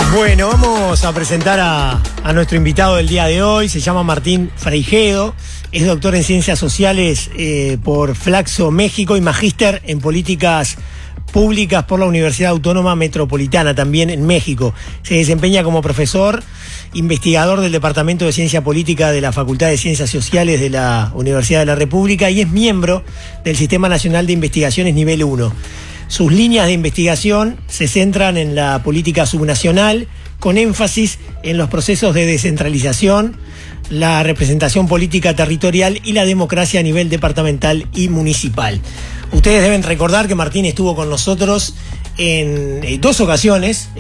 Bueno, vamos a presentar a nuestro invitado del día de hoy. Se llama Martín Fraijedo, es doctor en Ciencias Sociales por Flaxo, México, y magíster en Políticas Públicas por la Universidad Autónoma Metropolitana, también en México. Se desempeña como profesor, investigador del Departamento de Ciencia Política de la Facultad de Ciencias Sociales de la Universidad de la República y es miembro del Sistema Nacional de Investigaciones Nivel 1. Sus líneas de investigación se centran en la política subnacional, con énfasis en los procesos de descentralización, la representación política territorial y la democracia a nivel departamental y municipal. Ustedes deben recordar que Martín estuvo con nosotros en dos ocasiones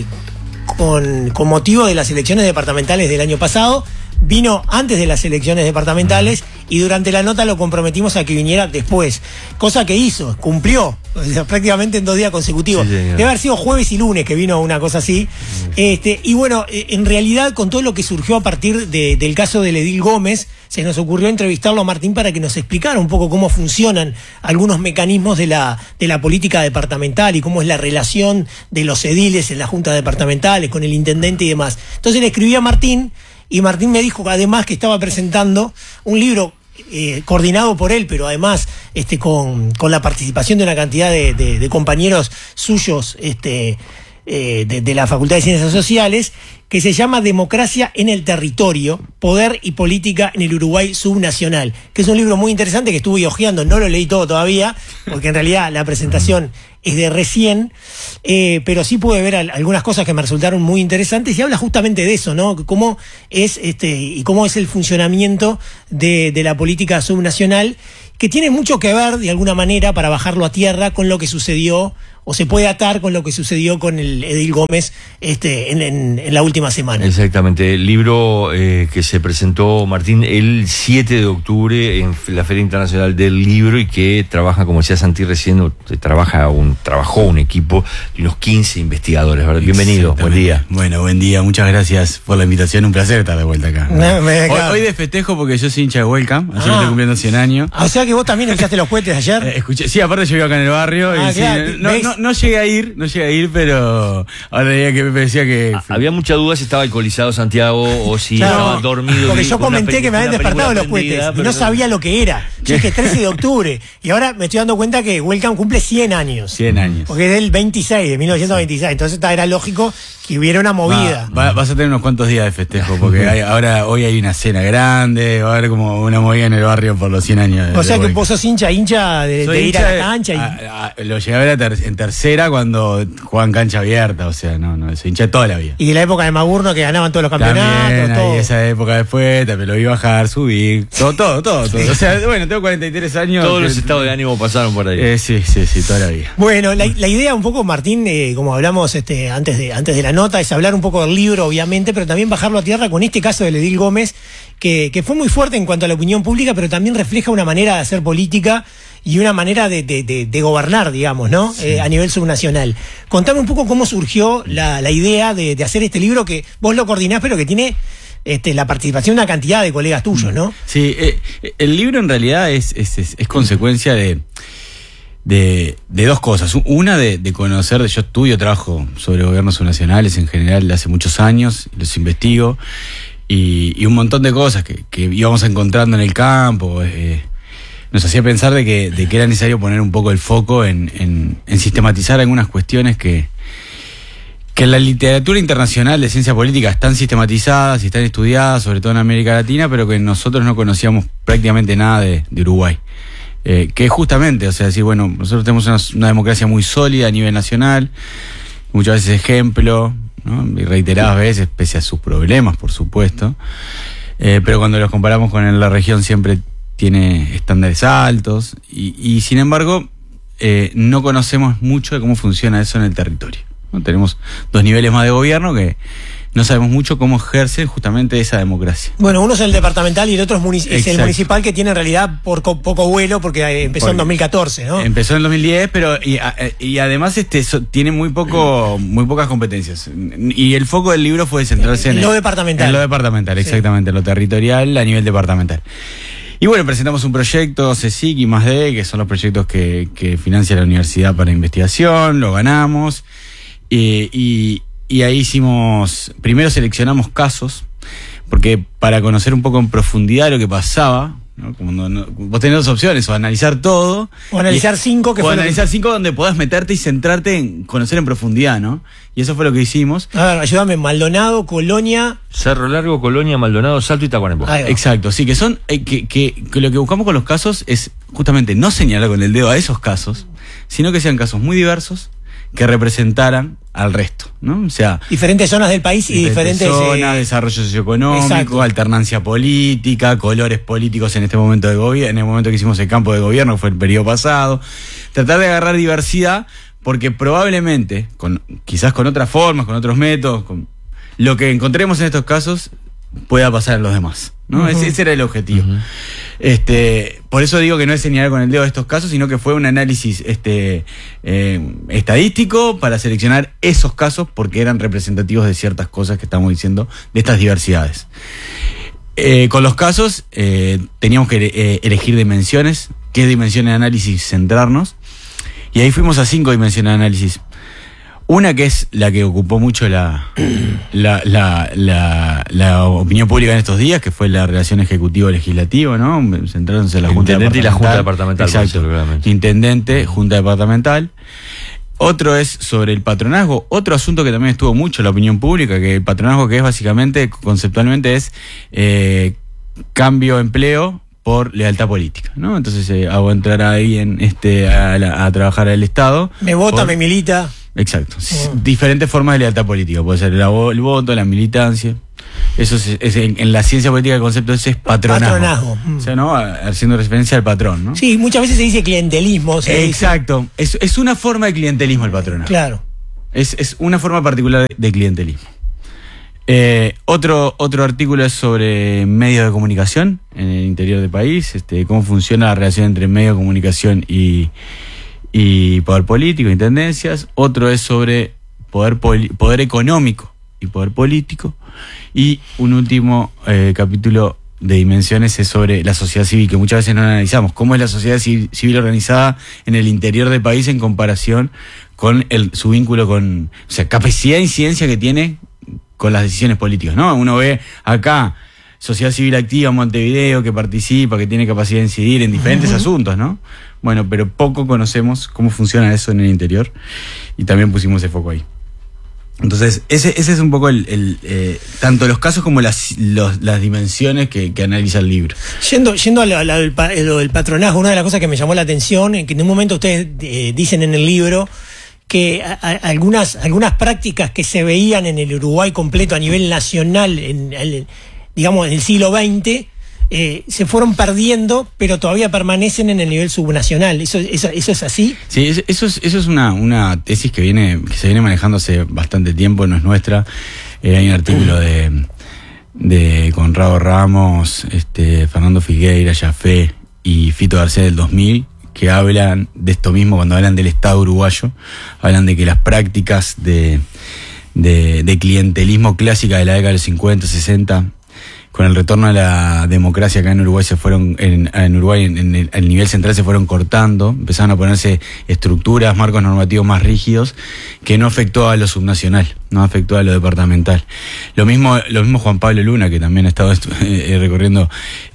con motivo de las elecciones departamentales del año pasado. Vino antes de las elecciones departamentales y durante la nota lo comprometimos a que viniera después, cosa que hizo, cumplió, o sea, prácticamente en 2 días consecutivos. Sí, debe haber sido jueves y lunes que vino una cosa así. Y bueno, en realidad con todo lo que surgió a partir del caso del edil Gómez, se nos ocurrió entrevistarlo a Martín para que nos explicara un poco cómo funcionan algunos mecanismos de la política departamental y cómo es la relación de los ediles en las juntas departamentales con el intendente y demás. Entonces le escribí a Martín y Martín me dijo además que estaba presentando un libro coordinado por él, pero además con la participación de una cantidad de compañeros suyos de la Facultad de Ciencias Sociales, que se llama Democracia en el Territorio, Poder y Política en el Uruguay Subnacional, que es un libro muy interesante que estuve hojeando, no lo leí todo todavía, porque en realidad la presentación es de recién, pero sí pude ver algunas cosas que me resultaron muy interesantes y habla justamente de eso, ¿no? Cómo es y cómo es el funcionamiento de la política subnacional, que tiene mucho que ver, de alguna manera, para bajarlo a tierra, con lo que sucedió, o se puede atar con lo que sucedió con el edil Gómez en la última semana. Exactamente. El libro que se presentó, Martín, el 7 de octubre en la Feria Internacional del Libro, y que trabaja, como decía Santi recién, trabajó un equipo de unos 15 investigadores, ¿verdad? Bienvenido, buen día. Bueno, buen día, muchas gracias por la invitación, un placer estar de vuelta acá. Hoy de festejo porque yo soy hincha de Welcome, así que estoy cumpliendo 100 años. O sea que vos también echaste los cohetes ayer. Escuché, sí, aparte yo vivo acá en el barrio y claro, no llegué a ir, pero ahora diría que me decía que... Había mucha duda si estaba alcoholizado Santiago o si estaba dormido. Porque yo comenté que me habían despertado los cohetes y no sabía lo que era. Yo dije 13 de octubre y ahora me estoy dando cuenta que Welcome cumple 100 años. 100 años. Porque es del 26, de 1926. Sí. Entonces era lógico que hubiera una movida. Vas a tener unos cuantos días de festejo, porque hoy hay una cena grande, va a haber como una movida en el barrio por los 100 años. O sea que vos sos hincha de ir a la cancha. Lo llegué a ver en tercera cuando jugaban cancha abierta, o sea, no, se hincha toda la vida. Y de la época de Magurno, que ganaban todos los campeonatos. También, todo. Y esa época después, también lo vi bajar, subir, todo. Sí. O sea, bueno, tengo 43 años. Todos los estados de ánimo pasaron por ahí. Sí, toda la vida. Bueno, la idea un poco, Martín, como hablamos antes de la nota, es hablar un poco del libro, obviamente, pero también bajarlo a tierra con este caso del edil Gómez, que fue muy fuerte en cuanto a la opinión pública, pero también refleja una manera de hacer política y una manera de gobernar, digamos, ¿no? Sí. A nivel subnacional. Contame un poco cómo surgió la idea de hacer este libro, que vos lo coordinás, pero que tiene la participación de una cantidad de colegas tuyos, ¿no? Sí, el libro en realidad es consecuencia de dos cosas. Una, de conocer, yo trabajo sobre gobiernos subnacionales en general hace muchos años, los investigo, y un montón de cosas que íbamos encontrando en el campo, nos hacía pensar de que era necesario poner un poco el foco en sistematizar algunas cuestiones que en la literatura internacional de ciencia política están sistematizadas y están estudiadas, sobre todo en América Latina, pero que nosotros no conocíamos prácticamente nada de Uruguay. Que justamente, o sea, decir, bueno, nosotros tenemos una democracia muy sólida a nivel nacional, muchas veces ejemplo, ¿no? Y reiteradas veces, pese a sus problemas, por supuesto, pero cuando los comparamos con la región siempre tiene estándares altos y sin embargo no conocemos mucho de cómo funciona eso en el territorio, ¿no? Tenemos 2 niveles más de gobierno que no sabemos mucho cómo ejerce justamente esa democracia. Bueno, uno es el departamental y el otro es el municipal, que tiene en realidad poco vuelo porque empezó en 2014, ¿no? Empezó en 2010, pero y además tiene muy pocas competencias. Y el foco del libro fue centrarse en lo departamental. En lo departamental, exactamente, lo territorial a nivel departamental. Y bueno, presentamos un proyecto CSIC y +D, que son los proyectos que financia la universidad para investigación, lo ganamos. Y y ahí primero seleccionamos casos, porque para conocer un poco en profundidad lo que pasaba, ¿no? Vos tenés dos opciones, o analizar todo, o analizar cinco, cinco donde podás meterte y centrarte en conocer en profundidad, ¿no? Y eso fue lo que hicimos. A ver, ayúdame, Maldonado, Colonia, Cerro Largo, Colonia, Maldonado, Salto y Tacuarembó. Exacto, sí, que son que lo que buscamos con los casos es justamente no señalar con el dedo a esos casos, sino que sean casos muy diversos que representaran al resto, ¿no? O sea, diferentes zonas del país y diferentes zonas, desarrollo socioeconómico, exacto, alternancia política, colores políticos en este momento de gobierno, en el momento que hicimos el campo de gobierno, que fue el periodo pasado. Tratar de agarrar diversidad, porque probablemente, quizás con otras formas, con otros métodos, con lo que encontremos en estos casos pueda pasar en los demás, ¿no? Uh-huh. Ese era el objetivo. Uh-huh. Por eso digo que no es señalar con el dedo estos casos, sino que fue un análisis estadístico para seleccionar esos casos porque eran representativos de ciertas cosas que estamos diciendo, de estas diversidades. Con los casos teníamos que elegir dimensiones, qué dimensión de análisis centrarnos, y ahí fuimos a 5 dimensiones de análisis. Una que es la que ocupó mucho la opinión pública en estos días, que fue la relación ejecutivo-legislativo, ¿no? Centrándose en la Junta Departamental. Intendente y la Junta Departamental. Exacto. Intendente, Junta Departamental. Otro es sobre el patronazgo. Otro asunto que también estuvo mucho en la opinión pública, que el patronazgo, que es básicamente, conceptualmente, es cambio empleo por lealtad política, ¿no? Entonces hago entrar ahí a trabajar al Estado. Me vota, me milita. Exacto. Diferentes formas de lealtad política. Puede ser el voto, la militancia. Eso es en la ciencia política el concepto ese es patronazgo. O sea, ¿no? Haciendo referencia al patrón, ¿no? Sí, muchas veces se dice clientelismo. Exacto. Es una forma de clientelismo el patronazgo. Claro. Es una forma particular de clientelismo. Otro artículo es sobre medios de comunicación en el interior del país, cómo funciona la relación entre medios de comunicación y poder político, intendencias. Otro es sobre poder económico y poder político. Y un último capítulo de dimensiones es sobre la sociedad civil, que muchas veces no analizamos. ¿Cómo es la sociedad civil organizada en el interior del país en comparación con su vínculo con, o sea, capacidad de incidencia que tiene con las decisiones políticas, ¿no? Uno ve acá sociedad civil activa en Montevideo, que participa, que tiene capacidad de incidir en diferentes asuntos, ¿no? Bueno, pero poco conocemos cómo funciona eso en el interior, y también pusimos ese foco ahí. Entonces, ese es un poco tanto los casos como las dimensiones que analiza el libro. Yendo a lo del patronazgo, una de las cosas que me llamó la atención, que en un momento ustedes dicen en el libro que algunas prácticas que se veían en el Uruguay completo a nivel nacional, digamos en el siglo XX, se fueron perdiendo, pero todavía permanecen en el nivel subnacional. ¿Eso es así? Sí, eso es una tesis que se viene manejando hace bastante tiempo, no es nuestra. Hay un artículo de Conrado Ramos, Fernando Figueira, Jafé y Fito Garcés del 2000, que hablan de esto mismo. Cuando hablan del Estado uruguayo, hablan de que las prácticas de clientelismo clásica de la década de los 50, 60, con el retorno a la democracia acá en Uruguay en el nivel central se fueron cortando, empezaron a ponerse estructuras, marcos normativos más rígidos, que no afectó a lo subnacional, no afectó a lo departamental. Lo mismo Juan Pablo Luna, que también ha estado recorriendo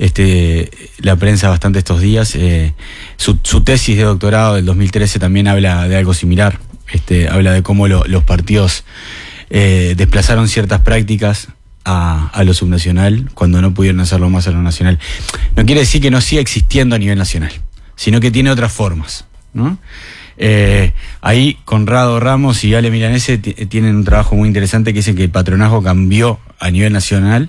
la prensa bastante estos días. Su tesis de doctorado del 2013 también habla de algo similar. Habla de cómo los partidos desplazaron ciertas prácticas a lo subnacional cuando no pudieron hacerlo más a lo nacional. No quiere decir que no siga existiendo a nivel nacional, sino que tiene otras formas, ¿no? Ahí Conrado Ramos y Ale Milanese tienen un trabajo muy interesante que dice que el patronazgo cambió a nivel nacional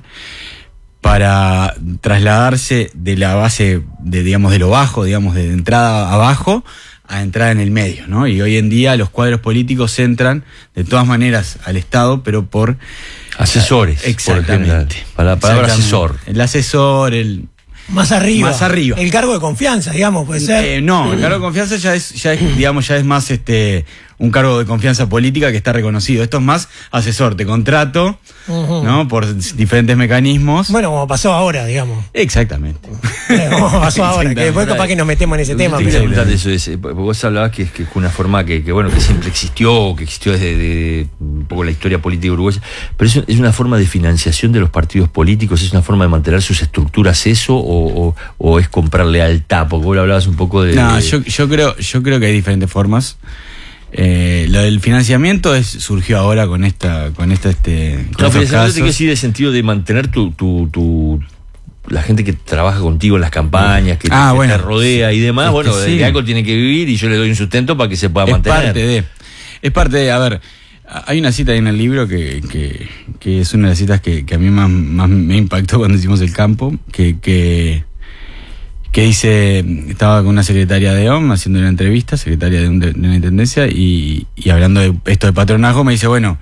para trasladarse de la base de lo bajo, de entrada abajo a entrada en el medio, ¿no? Y hoy en día los cuadros políticos entran de todas maneras al Estado, pero por asesores. Exactamente. Para la palabra asesor. El asesor, más arriba. El cargo de confianza, digamos, puede ser. No, el cargo de confianza ya es más un cargo de confianza política que está reconocido. Esto es más asesor, te contrato, ¿no? Por diferentes mecanismos. Bueno, como pasó ahora, digamos. Exactamente. Como pasó ahora, que después capaz que nos metemos en ese tema. Te quería preguntar de eso, porque vos hablabas que es una forma que siempre existió, que existió desde un poco la historia política uruguaya, pero es una forma de financiación de los partidos políticos, es una forma de mantener sus estructuras eso, o es comprar lealtad, porque vos hablabas un poco de... No, yo creo que hay diferentes formas. Lo del financiamiento surgió ahora con estos casos. Que sí, de sentido de mantener la gente que trabaja contigo en las campañas, que te rodea y demás, de algo tiene que vivir y yo le doy un sustento para que se pueda mantener. Es parte de, a ver, hay una cita ahí en el libro que es una de las citas que a mí más me impactó cuando hicimos el campo, que dice, estaba con una secretaria de OM haciendo una entrevista, secretaria de una intendencia, y hablando de esto de patronazgo, me dice, bueno,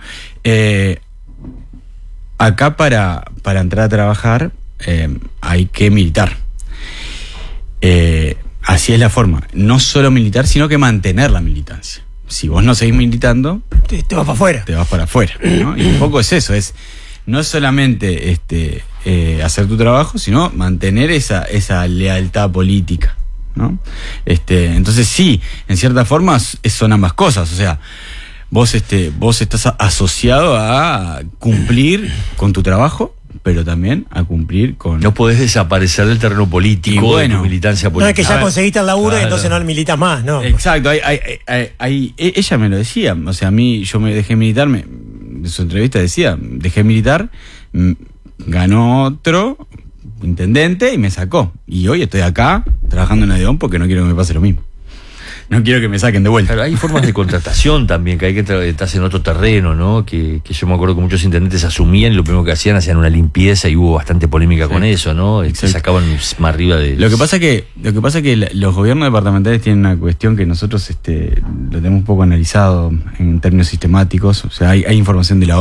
acá para entrar a trabajar hay que militar. Así es la forma, no solo militar, sino que mantener la militancia. Si vos no seguís militando, te vas para afuera. Te vas para afuera, ¿no? Y un poco es eso, no solamente hacer tu trabajo, sino mantener esa lealtad política, ¿no? Entonces sí, en cierta forma son ambas cosas, o sea, vos estás asociado a cumplir con tu trabajo, pero también a cumplir con... No podés desaparecer del terreno político, de tu militancia política. No es que ya conseguiste el laburo y entonces no militas más, ¿no? Exacto, ella me lo decía, o sea, a mí, yo me dejé militar, en su entrevista decía, dejé militar, ganó otro intendente y me sacó. Y hoy estoy acá, trabajando en la DEON porque no quiero que me pase lo mismo. No quiero que me saquen de vuelta. Claro, hay formas de contratación también, que hay que estar en otro terreno, ¿no? Que yo me acuerdo que muchos intendentes asumían y lo primero que hacían una limpieza y hubo bastante polémica con eso, ¿no? Se sacaban más arriba de... Lo que pasa es que los gobiernos departamentales tienen una cuestión que nosotros lo tenemos un poco analizado en términos sistemáticos. O sea, hay información de la